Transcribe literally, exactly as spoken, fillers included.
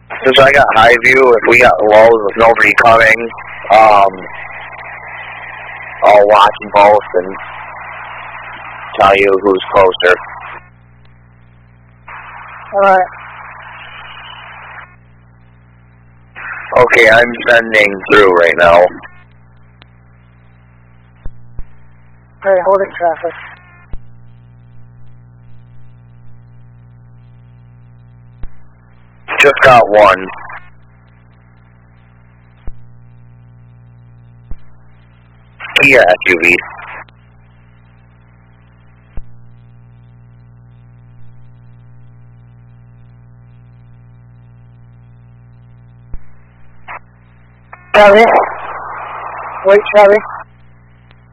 Since I got high view, if we got lows with nobody coming, um, I'll watch them both and tell you who's closer. Alright. Okay, I'm sending through right now. Alright, holding traffic. Just got one. Kia S U V. Charlie. Wait, Charlie.